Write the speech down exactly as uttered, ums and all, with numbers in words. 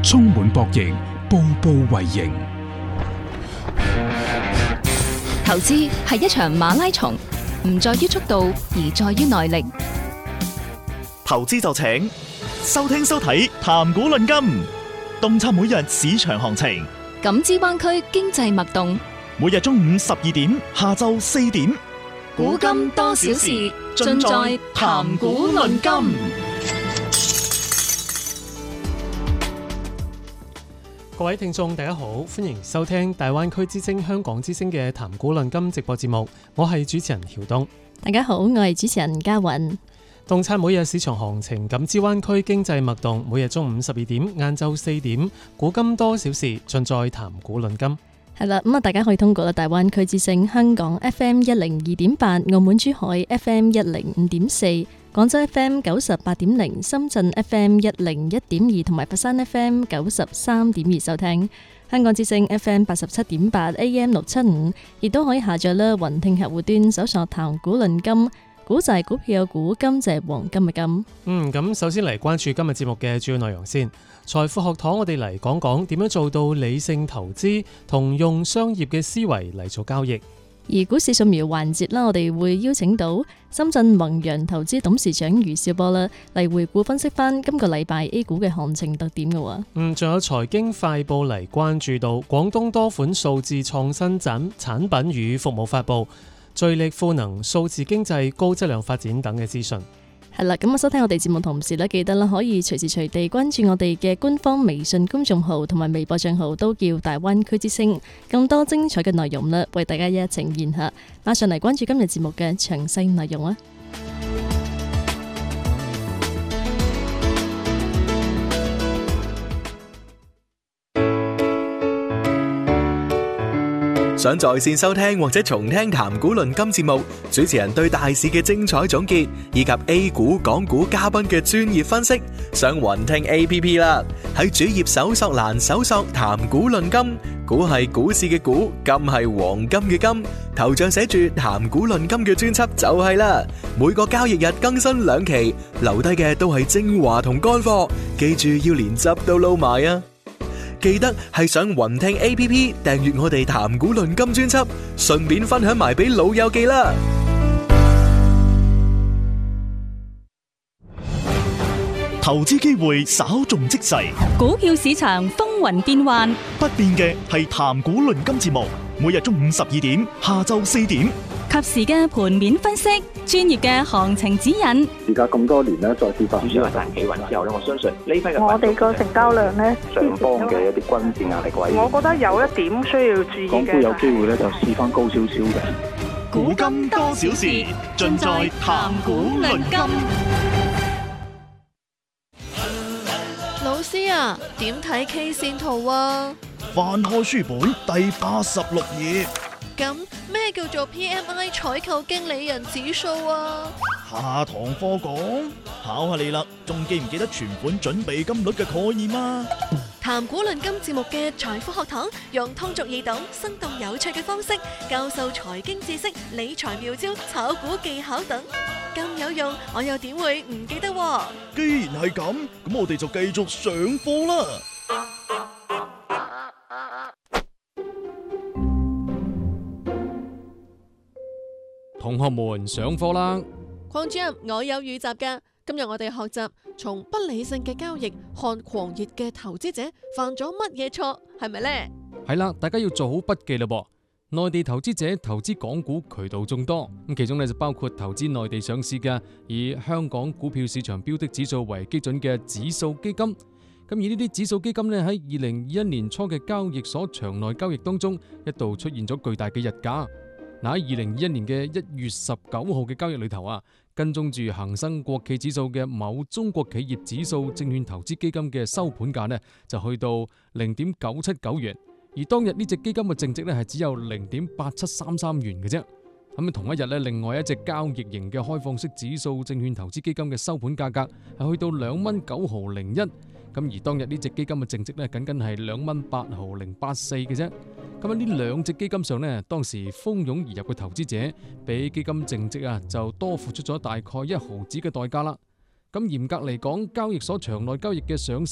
充滿博弈，步步為營。 投資係一場馬拉松，唔在於速度，而在於耐力。 投資就請收聽收睇談股論金，洞察每日市場行情， 感知灣區經濟脈動。 每日中午十二點，下晝四點， 股金多小事，盡在談股論金。 各位聽眾大家好，歡迎收聽大灣區之聲香港之聲嘅談股論金直播節目，我係主持人曉東。 大家好，我係主持人嘉韻。 洞察每日市場行情，感知灣區經濟脈動，每日中午十二點，晏晝四點，股金多小事，盡在談股論金。 係啦，咁啊，大家可以通過大灣區之聲香港 F M 一零二點八、澳門珠海 F M 一零五點四、廣州 F M 九十八點零、深圳 F M 一零一點二同埋佛山 F M 九十三點二收聽。香港之聲 F M 八十七點八 A M 六七五，亦都可以下載啦雲聽客戶端搜索談股論金。股就係股票嘅股，金就係黃金嘅金。 嗯，咁首先嚟關注今日節目嘅主要內容先。財富學堂，我哋嚟講講點樣做到理性投資，同用商業嘅思維嚟做交易。 而股市掃描環節啦，我哋會邀請到深圳宏洋投資董事長余少波啦，嚟回顧分析翻今個禮拜 A 股嘅行情特點嘅喎。 嗯，仲有財經快報嚟關注到廣東多款數字創新產產品與服務發布，聚力賦能數字經濟高質量發展等嘅資訊。 係啦，咁啊收聽我哋節目同時咧，記得啦可以隨時隨地關注我哋嘅官方微信公眾號同埋微博賬號，都叫大灣區之聲，更多精彩嘅內容啦，為大家一一呈現下。馬上嚟關注今日節目嘅詳細內容啦。 想在線收聽或者重聽談股論金節目，主持人對大市嘅精彩總結，以及 A 股、港股嘉賓嘅專業分析，上雲聽 A P P 啦。喺主頁搜索欄搜索談股論金，股係股市嘅股，金係黃金嘅金，頭像寫住談股論金嘅專輯就係啦。每個交易日更新兩期，留低嘅都係精華同乾貨，記住要連汁都撈埋啊！記得係上雲聽 A P P 訂閱我哋談股論金專輯，順便分享埋俾老友記啦。 投資機會稍縱即逝， 股票市場風雲變幻， 不變嘅係談股論金節目，每日中午十二點，下晝四點， 及時嘅盤面分析，專業嘅行情指引。 而家咁多年咧，再跌翻主要係大企穩之後咧，我相信呢批嘅我哋個成交量咧， 上方嘅一啲均線壓力位， 我覺得有一點需要注意嘅。 港股有機會咧就試翻高少少嘅。 股金多小事，盡在談股論金。 老師啊，點睇 K 線圖啊？ 翻開書本第八十六頁。 咁咩叫做 P M I 採購經理人指數啊？ 下堂課講，考下你啦，仲記唔記得存款準備金率嘅概念啊？ 談股論金節目嘅財富學堂，用通俗易懂、生動有趣嘅方式教授財經知識、理財妙招、炒股技巧等，咁有用，我又點會唔記得喎？ 既然係咁，咁我哋就繼續上課啦。 同學們上課啦！ 鄺主任，我有預習㗎。今日我哋學習從不理性嘅交易看狂熱嘅投資者犯咗乜嘢錯，係咪呢？ 係啦，大家要做好筆記啦噃。內地投資者投資港股渠道眾多，咁其中呢就包括投資內地上市嘅以香港股票市場標的指數為基準嘅指數基金。咁而呢啲指數基金呢，喺二零二一年初嘅交易所場內交易當中，一度出現咗巨大嘅日價。嗱，喺二零二一年嘅一月十九號嘅交易裏頭啊，跟蹤住恒生國企指數嘅某中國企業指數證券投資基金嘅收盤價呢，就去到零點九七九元，而當日呢隻基金嘅淨值呢，係只有零點八七三三元嘅啫。咁同一日呢，另外一隻交易型嘅開放式指數證券投資基金嘅收盤價格係去到兩蚊九毫零一。咁而當日呢隻基金嘅淨值呢，僅僅係兩蚊八毫零八四嘅啫。咁喺呢兩隻基金上呢，當時蜂擁而入嘅投資者，比基金淨值啊就多付出咗大概一毫子嘅代價啦。咁嚴格嚟講，交易所場內交易嘅上